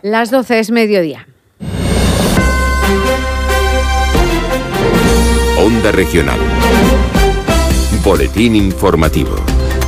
Las 12 es mediodía. Onda Regional. Boletín informativo.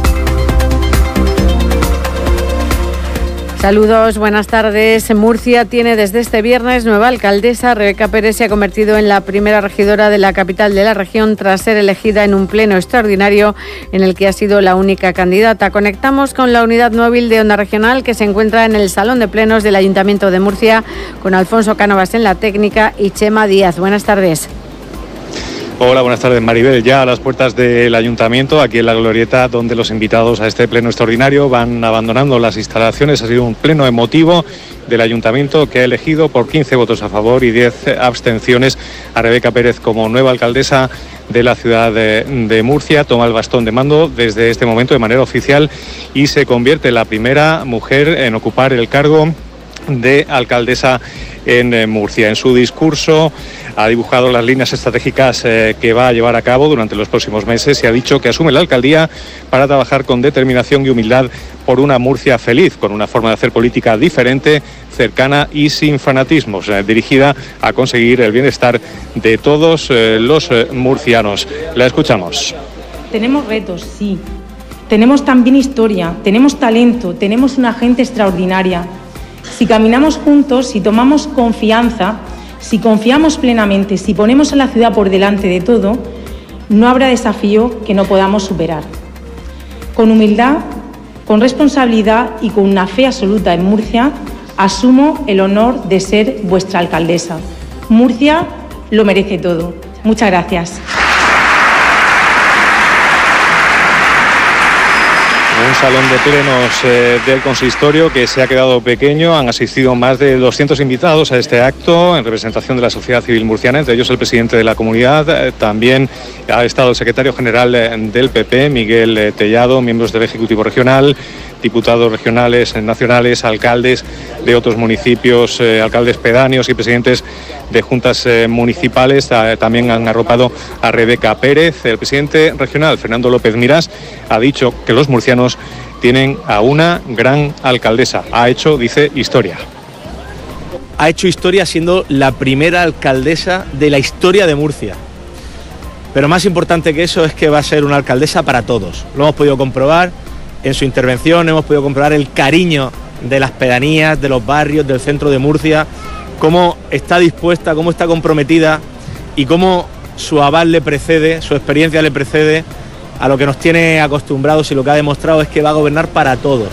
Saludos, buenas tardes. Murcia tiene desde este viernes nueva alcaldesa. Rebeca Pérez se ha convertido en la primera regidora de la capital de la región tras ser elegida en un pleno extraordinario en el que ha sido la única candidata. Conectamos con la unidad móvil de Onda Regional que se encuentra en el Salón de Plenos del Ayuntamiento de Murcia con Alfonso Cánovas en la técnica y Chema Díaz. Buenas tardes. Hola, buenas tardes, Maribel. Ya a las puertas del Ayuntamiento, aquí en la Glorieta, donde los invitados a este pleno extraordinario van abandonando las instalaciones. Ha sido un pleno emotivo del Ayuntamiento que ha elegido por 15 votos a favor y 10 abstenciones a Rebeca Pérez como nueva alcaldesa de la ciudad de Murcia. Toma el bastón de mando desde este momento de manera oficial y se convierte en la primera mujer en ocupar el cargo de alcaldesa en Murcia. En su discurso ha dibujado las líneas estratégicas que va a llevar a cabo durante los próximos meses y ha dicho que asume la alcaldía para trabajar con determinación y humildad por una Murcia feliz, con una forma de hacer política diferente, cercana y sin fanatismos, dirigida a conseguir el bienestar de todos los murcianos. La escuchamos. Tenemos retos, sí. Tenemos también historia, tenemos talento, tenemos una gente extraordinaria. Si caminamos juntos, si tomamos confianza, si confiamos plenamente, si ponemos a la ciudad por delante de todo, no habrá desafío que no podamos superar. Con humildad, con responsabilidad y con una fe absoluta en Murcia, asumo el honor de ser vuestra alcaldesa. Murcia lo merece todo. Muchas gracias. Un salón de plenos del consistorio que se ha quedado pequeño. Han asistido más de 200 invitados a este acto en representación de la sociedad civil murciana, entre ellos el presidente de la comunidad. También ha estado el secretario general del PP, Miguel Tellado, miembros del Ejecutivo Regional, diputados regionales, nacionales, alcaldes de otros municipios, alcaldes pedáneos y presidentes de juntas municipales. También han arropado a Rebeca Pérez. El presidente regional, Fernando López Miras, ha dicho que los murcianos tienen a una gran alcaldesa. Ha hecho, dice, historia. Ha hecho historia siendo la primera alcaldesa de la historia de Murcia. Pero más importante que eso es que va a ser una alcaldesa para todos. Lo hemos podido comprobar en su intervención, hemos podido comprobar el cariño de las pedanías, de los barrios, del centro de Murcia, cómo está dispuesta, cómo está comprometida y cómo su aval le precede, su experiencia le precede a lo que nos tiene acostumbrados, y lo que ha demostrado es que va a gobernar para todos.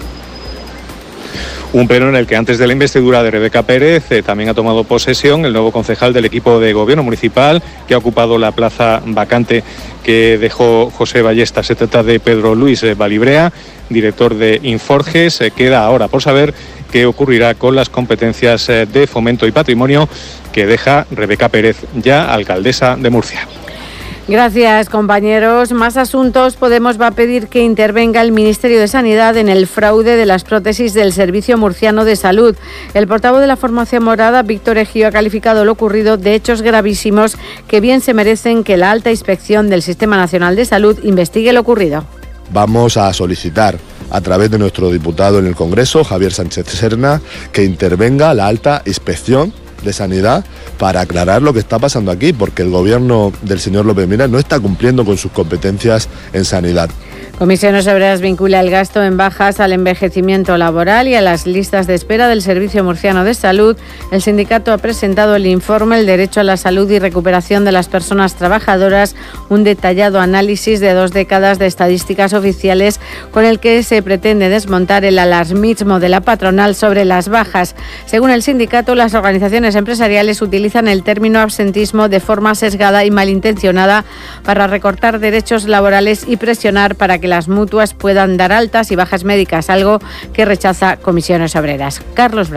Un pleno en el que antes de la investidura de Rebeca Pérez también ha tomado posesión el nuevo concejal del equipo de gobierno municipal que ha ocupado la plaza vacante que dejó José Ballesta. Se trata de Pedro Luis Balibrea, director de Inforges. Queda ahora por saber qué ocurrirá con las competencias de fomento y patrimonio que deja Rebeca Pérez, ya alcaldesa de Murcia. Gracias, compañeros. Más asuntos. Podemos va a pedir que intervenga el Ministerio de Sanidad en el fraude de las prótesis del Servicio Murciano de Salud. El portavoz de la formación morada, Víctor Ejío, ha calificado lo ocurrido de hechos gravísimos que bien se merecen que la alta inspección del Sistema Nacional de Salud investigue lo ocurrido. Vamos a solicitar a través de nuestro diputado en el Congreso, Javier Sánchez Serna, que intervenga la alta inspección de Sanidad para aclarar lo que está pasando aquí, porque el gobierno del señor López Miras no está cumpliendo con sus competencias en sanidad. Comisiones Obreras vincula el gasto en bajas al envejecimiento laboral y a las listas de espera del Servicio Murciano de Salud. El sindicato ha presentado el informe El derecho a la salud y recuperación de las personas trabajadoras, un detallado análisis de 2 décadas de estadísticas oficiales con el que se pretende desmontar el alarmismo de la patronal sobre las bajas. Según el sindicato, las organizaciones empresariales utilizan el término absentismo de forma sesgada y malintencionada para recortar derechos laborales y presionar para que las mutuas puedan dar altas y bajas médicas, algo que rechaza Comisiones Obreras. Carlos